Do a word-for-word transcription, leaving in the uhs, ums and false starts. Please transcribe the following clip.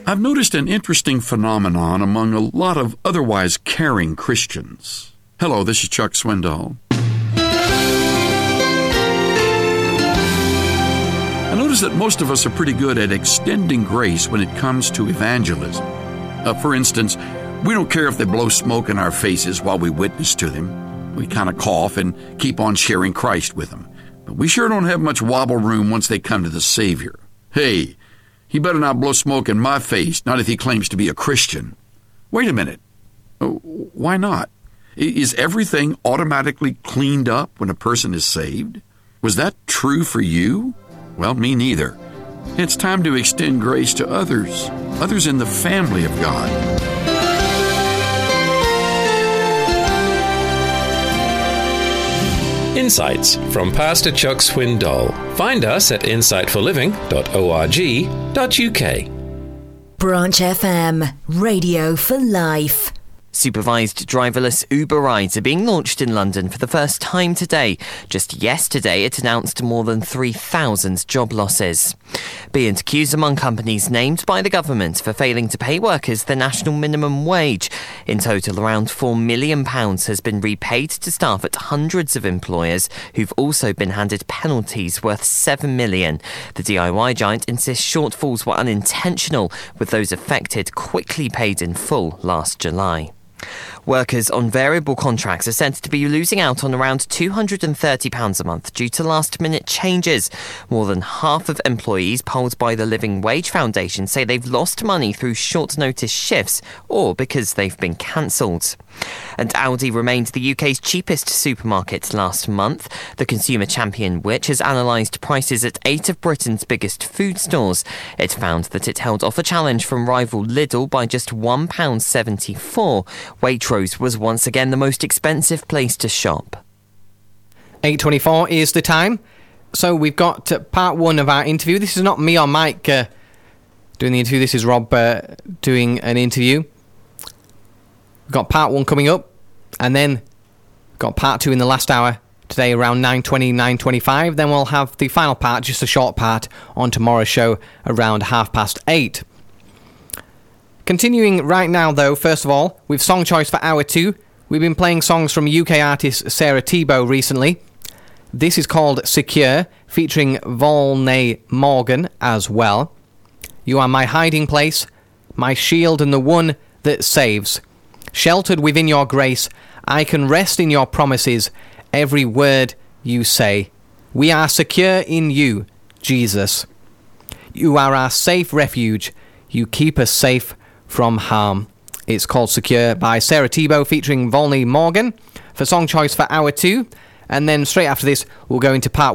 I've noticed an interesting phenomenon among a lot of otherwise caring Christians. Hello, this is Chuck Swindoll. I notice that most of us are pretty good at extending grace when it comes to evangelism. Uh, for instance, we don't care if they blow smoke in our faces while we witness to them. We kind of cough and keep on sharing Christ with them. But we sure don't have much wobble room once they come to the Savior. Hey, he better not blow smoke in my face, not if he claims to be a Christian. Wait a minute. Oh, why not? Is everything automatically cleaned up when a person is saved? Was that true for you? Well, me neither. It's time to extend grace to others, others in the family of God. Insights from Pastor Chuck Swindoll. Find us at insight for living dot org dot U K. Branch F M, Radio for Life. Supervised driverless Uber rides are being launched in London for the first time today. Just yesterday, it announced more than three thousand job losses. B and Q's among companies named by the government for failing to pay workers the national minimum wage. In total, around four million pounds has been repaid to staff at hundreds of employers who've also been handed penalties worth seven million pounds. The D I Y giant insists shortfalls were unintentional, with those affected quickly paid in full last July. Workers on variable contracts are said to be losing out on around two hundred thirty pounds a month due to last-minute changes. More than half of employees polled by the Living Wage Foundation say they've lost money through short-notice shifts or because they've been cancelled. And Aldi remained the U K's cheapest supermarket last month. The consumer champion, which has analysed prices at eight of Britain's biggest food stores. It found that it held off a challenge from rival Lidl by just one pound seventy-four. Waitrose was once again the most expensive place to shop. eight twenty-four is the time. So we've got uh, part one of our interview. This is not me or Mike uh, doing the interview. This is Rob uh, doing an interview. We've got part one coming up, and then got part two in the last hour today around nine twenty, nine twenty-five. Then we'll have the final part, just a short part, on tomorrow's show around half past eight. Continuing right now, though, first of all, with Song Choice for Hour two, we've been playing songs from U K artist Sarah Thibault recently. This is called Secure, featuring Volney Morgan as well. You Are My Hiding Place, My Shield and the One That Saves. Sheltered within your grace, I can rest in your promises, every word you say. We are secure in you, Jesus. You are our safe refuge. You keep us safe from harm. It's called Secure by Sarah Thibault featuring Volney Morgan for Song Choice for Hour two. And then straight after this, we'll go into part